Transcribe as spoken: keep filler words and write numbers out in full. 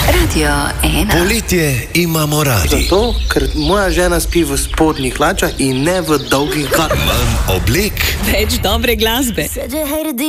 Radio ena. Poletje imamo radi. Zato, ker moja žena spi v spodnjih hlačah in ne v dolgih garah. Manj oblek. Več dobre glasbe.